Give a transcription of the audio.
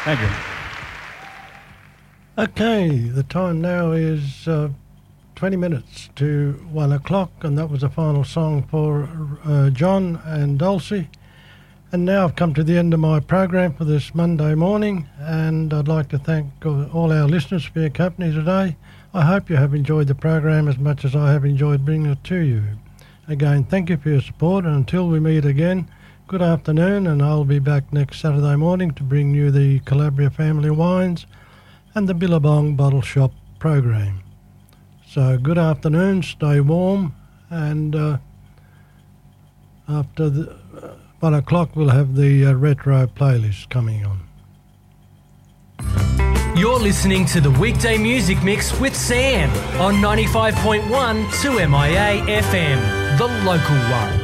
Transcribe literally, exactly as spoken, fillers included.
Thank you. Okay, the time now is uh, twenty minutes to one o'clock, and that was the final song for uh, John and Dulcie. And now I've come to the end of my program for this Monday morning, and I'd like to thank all our listeners for your company today. I hope you have enjoyed the program as much as I have enjoyed bringing it to you. Again, thank you for your support, and until we meet again, good afternoon, and I'll be back next Saturday morning to bring you the Calabria Family Wines and the Billabong Bottle Shop program. So good afternoon, stay warm, and uh, after the, uh, one o'clock we'll have the uh, retro playlist coming on. You're listening to the Weekday Music Mix with Sam on ninety-five point one two M I A F M, the local one.